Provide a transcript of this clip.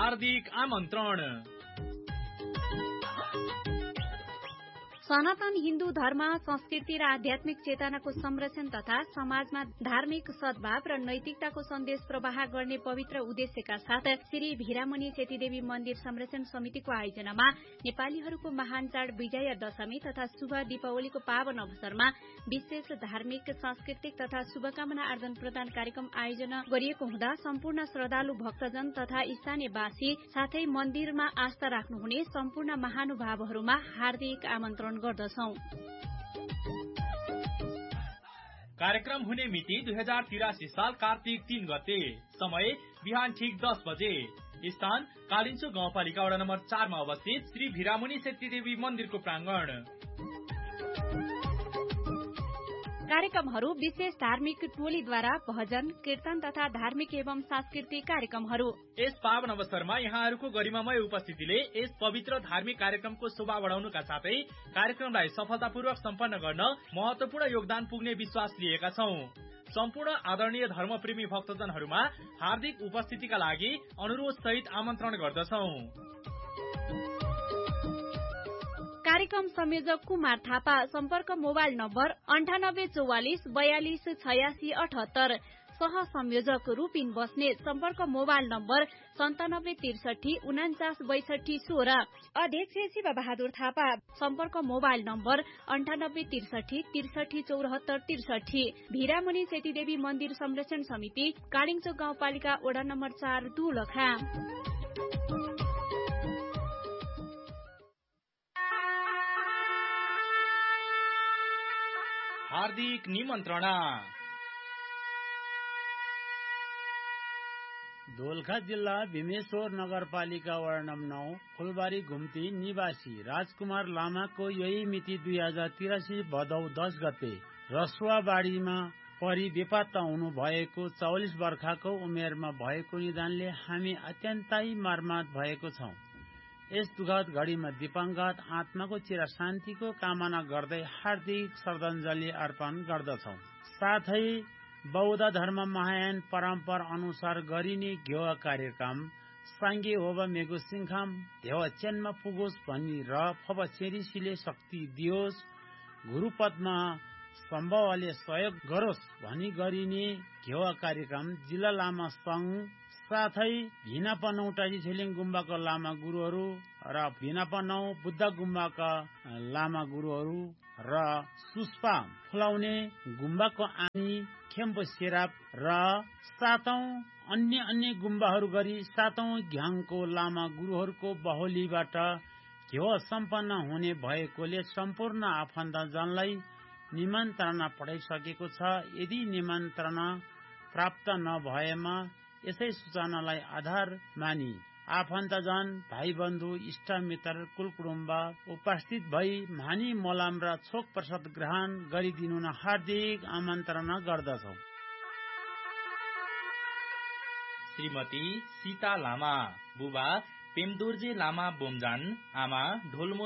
हार्दिक आमन्त्रण। सनातन हिन्दू धर्म, संस्कृति र आध्यात्मिक चेतनाको संरक्षण तथा समाजमा धार्मिक सद्भाव र नैतिकताको सन्देश प्रवाह गर्ने पवित्र उद्देश्यका साथ श्री भिरामणि सेतीदेवी मन्दिर संरक्षण समितिको आयोजनामा नेपालीहरूको महान चाड विजया दशमी तथा शुभ दीपावलीको पावन अवसरमा विशेष धार्मिक, सांस्कृतिक तथा शुभकामना आदान प्रदान कार्यक्रम आयोजना गरिएको हुँदा सम्पूर्ण श्रद्धालु भक्तजन तथा स्थानीयवासी साथै मन्दिरमा आस्था राख्नुहुने सम्पूर्ण महानुभावहरूमा हार्दिक आमन्त्रण गर्दछौं। कार्यक्रम हुने मिति 2083 साल कार्तिक 3 गते। समय बिहान ठीक 10 बजे। स्थान कालिन्चो गाउँपालिका वडा नम्बर 4 मा अवस्थित श्री भिरामणि सेतीदेवी मन्दिरको प्राङ्गण। कार्यक्रमहरू विशेष धार्मिक टोलीद्वारा भजन, कीर्तन तथा धार्मिक एवं सांस्कृतिक कार्यक्रमहरू। यस पावन अवसरमा यहाँहरूको गरिमामय उपस्थितिले यस पवित्र धार्मिक कार्यक्रमको शोभा बढाउनुका साथै कार्यक्रमलाई सफलतापूर्वक सम्पन्न गर्न महत्वपूर्ण योगदान पुग्ने विश्वास लिएका छौं। सम्पूर्ण आदरणीय धर्मप्रेमी भक्तजनहरूमा हार्दिक उपस्थितिका लागि अनुरोध सहित आमन्त्रण गर्दछौं। कार्यक्रम संयोजक कुमार थापा। सम्पर्क मोबाइल नम्बर 9844 42 86 78। सह संयोजक रूपिन बस्नेत। सम्पर्क मोबाइल नम्बर 9763 49 62 16। अध्यक्ष शिव बहादुर थापा। सम्पर्क मोबाइल नम्बर 9863 63 74 63। भिरामणि सेतीदेवी मन्दिर संरक्षण समिति, कालिन्चो गाउँपालिका वडा नम्बर 4 दुलखा। हार्दिक निमन्त्रणा। दोलखा जिल्ला भीमेश्वर नगरपालिका वडा नम्बर 9 फुलबारी घुम्ती निवासी राजकुमार लामाको यही मिति 2083 भदौ 10 गते रसुवाबाडीमा परि बेपत्ता हुनु भएको 44 वर्षको उमेरमा भएको निधनले हामी अत्यन्तै मर्माहत भएको छौं। यस दुखद घडीमा दिवंगत आत्माको चिर शान्तिको कामना गर्दै हार्दिक श्रद्धाञ्जली अर्पण गर्दछौं। साथै बौद्ध धर्म महायान परम्परा अनुसार गरिने घेव कार्यक्रम सांगे होबा मेगु सिंखाम देव चेनमा पुगोस् भनी र फबछेरिसीले शक्ति दियोस्, गुरुपदमा सम्भवले सहयोग गरोस् भनी गरिने घेव कार्यक्रम जिल्ला लामा संघ साथै भिनापनौ टाजी छिलिङ गुम्बाका लामा गुरुहरू र भिनापनौ बुद्ध गुम्बाका लामा गुरुहरू र सुस्पा फुलाउने गुम्बाको आनी खेम्पो सेराप र 7औं अन्य गुम्बाहरू गरी 7औं घ्याङको लामा गुरुहरूको बहोलीबाट घेव सम्पन्न हुने भएकोले सम्पूर्ण आफन्तजनलाई निमन्त्रणा पठाइसकेको छ। यदि निमन्त्रणा प्राप्त नभएमा यसै सूचनालाई आधार मानी आफन्तजन, भाइ बन्धु, इष्टमित्र, कुलकुटुम्ब उपस्थित भई मानी मोलाम र छोक प्रसाद ग्रहण गरिदिनु हार्दिक आमन्त्रणा गर्दछौ। श्रीमती सीता लामा, बुबा पेमदुर्जे लामा बोमजान, आमा ढोलमो